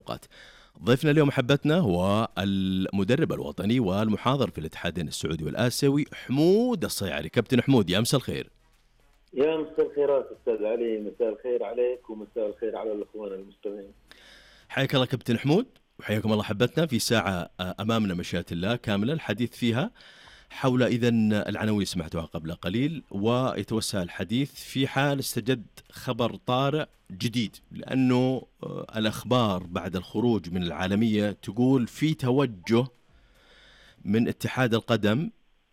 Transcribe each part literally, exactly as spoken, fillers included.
أوقات. ضيفنا اليوم حبتنا هو المدرب الوطني والمحاضر في الاتحادين السعودي والآسيوي حمود الصيعري. كابتن حمود، يا مساء الخير. يا مساء الخيرات أستاذ علي، مساء الخير عليك ومساء الخير على الأخوان المستمعين. حياك الله كابتن حمود، وحياكم الله حبتنا في ساعة أمامنا مشيئة الله كاملة الحديث فيها حول إذن العناوين سمعتوها قبل قليل، ويتوسع الحديث في حال استجد خبر طارئ جديد، لأنه الأخبار بعد الخروج من العالمية تقول في توجه من اتحاد القدم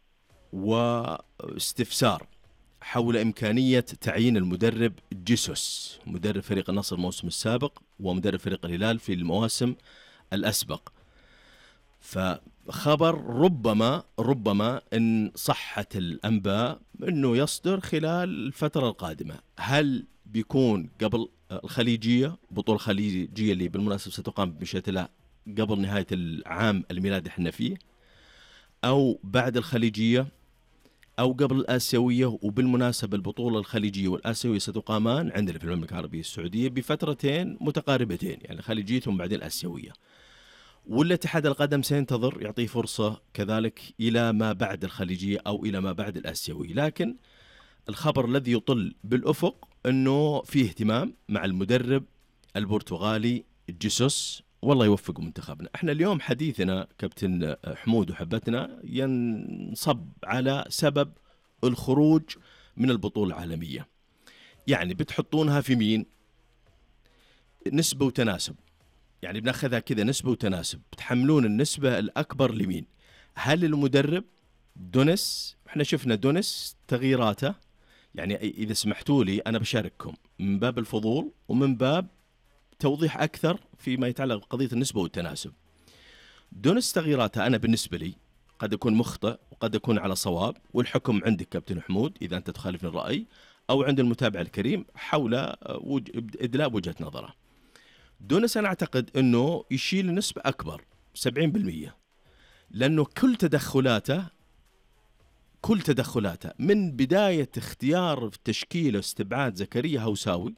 واستفسار حول إمكانية تعيين المدرب جيسوس، مدرب فريق النصر الموسم السابق ومدرب فريق الهلال في المواسم الأسبق. فخبر ربما ربما إن صحت الأنباء أنه يصدر خلال الفترة القادمة. هل بيكون قبل الخليجية، بطولة خليجية اللي بالمناسبة ستقام بمشيئة الله قبل نهاية العام الميلادي احنا فيه، أو بعد الخليجية، أو قبل الآسيوية؟ وبالمناسبة البطولة الخليجية والآسيوية ستقامان عندنا في المملكة العربية السعودية بفترتين متقاربتين، يعني خليجية ثم بعدين الآسيوية. والاتحاد القدم سينتظر يعطيه فرصة كذلك إلى ما بعد الخليجية أو إلى ما بعد الآسيوية. لكن الخبر الذي يطل بالأفق أنه فيه اهتمام مع المدرب البرتغالي جيسوس، والله يوفق منتخبنا. احنا اليوم حديثنا كابتن حمود وحبتنا ينصب على سبب الخروج من البطولة العالمية. يعني بتحطونها في مين؟ نسبة وتناسب، يعني بناخذها كذا نسبة وتناسب، بتحملون النسبة الأكبر لمين؟ هل المدرب دونيس؟ احنا شفنا دونيس تغييراته، يعني إذا سمحتوا لي أنا بشارككم من باب الفضول ومن باب توضيح أكثر فيما يتعلق بقضية النسبة والتناسب. دونيس تغييراته أنا بالنسبة لي قد يكون مخطئ وقد يكون على صواب، والحكم عندك كابتن حمود إذا أنت تخالفني الرأي، أو عند المتابع الكريم حول إدلاء وجهة نظره. دونيس أنا أعتقد أنه يشيل نسبة أكبر سبعين بالمئة، لأنه كل تدخلاته كل تدخلاته من بداية اختيار تشكيل واستبعاد زكريا هوساوي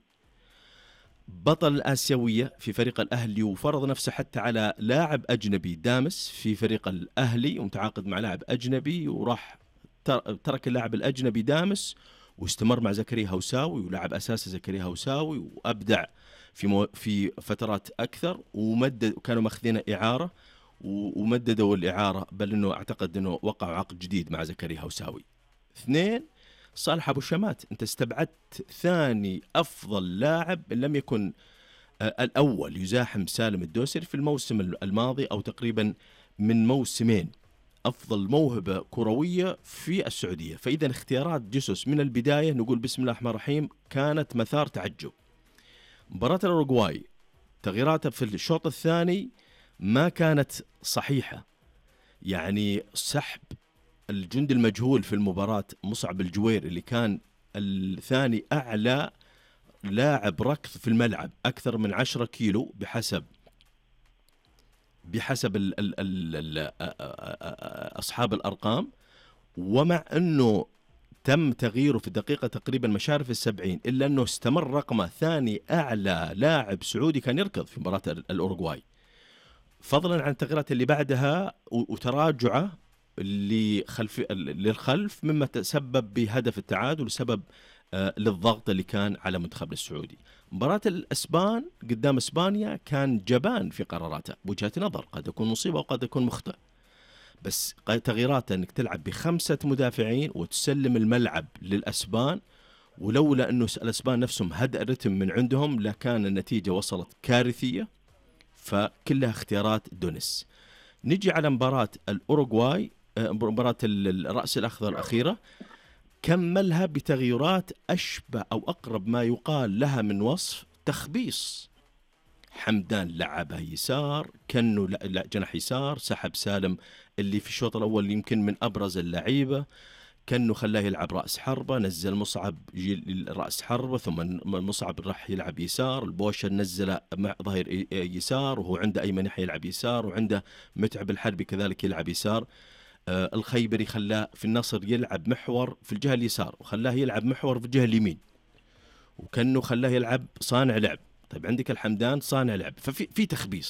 بطل الآسيوية في فريق الأهلي، وفرض نفسه حتى على لاعب أجنبي دامس في فريق الأهلي ومتعاقد مع لاعب أجنبي، وراح ترك اللاعب الأجنبي دامس واستمر مع زكريا هوساوي ولاعب أساسي زكريا هوساوي، وأبدع في مو في فترات أكثر، ومدد كانوا ماخذين إعارة ومددوا الإعارة، بل إنه أعتقد إنه وقع عقد جديد مع زكريا هوساوي. اثنين، صالح أبو شمات، أنت استبعدت ثاني أفضل لاعب إن لم يكن آه الأول يزاحم سالم الدوسري في الموسم الماضي، أو تقريبا من موسمين، أفضل موهبة كروية في السعودية. فإذا اختيارات جيسوس من البداية نقول بسم الله الرحمن الرحيم كانت مثار تعجب. مباراة الأوروغواي تغييراتها في الشوط الثاني ما كانت صحيحة، يعني سحب الجندي المجهول في المباراة مصعب الجوير اللي كان الثاني أعلى لاعب ركض في الملعب أكثر من عشرة كيلو بحسب بحسب ال ال ال أصحاب الأرقام، ومع أنه تم تغييره في الدقيقة تقريبا مشارف السبعين، إلا أنه استمر رقمه ثاني أعلى لاعب سعودي كان يركض في مباراة الأوروغواي، فضلا عن التغييرات اللي بعدها وتراجعه اللي خلف للخلف، مما تسبب بهدف التعادل وسبب آه للضغط اللي كان على منتخب السعودي. مباراة الأسبان قدام إسبانيا كان جبان في قراراته، بوجهة نظر قد يكون مصيبة وقد يكون مخطئ، بس تغييراته أنك تلعب بخمسة مدافعين وتسلم الملعب للأسبان، ولولا أنه الأسبان نفسهم هدأ رتم من عندهم لكان النتيجة وصلت كارثية. فكلها اختيارات دونيس. نجي على مباراة الأوروغواي، مباراة الرأس الأخضر الأخيرة، كملها بتغييرات أشبه أو أقرب ما يقال لها من وصف تخبيص. حمدان لعبها يسار، كنو جناح يسار، سحب سالم اللي في الشوط الأول يمكن من أبرز اللعيبة، كنو خلاه يلعب رأس حربة، نزل مصعب رأس حربة، ثم مصعب راح يلعب يسار، البوشة نزله مع ظهير يسار وهو عنده أيمن يحيى يلعب يسار، وعنده متعب الحربي كذلك يلعب يسار. آه الخيبري خلاه في النصر يلعب محور في الجهة اليسار وخلاه يلعب محور في الجهة اليمين، وكنو خلاه يلعب صانع لعب طيب عندك الحمدان صانع لعب، ففي في تخبيص.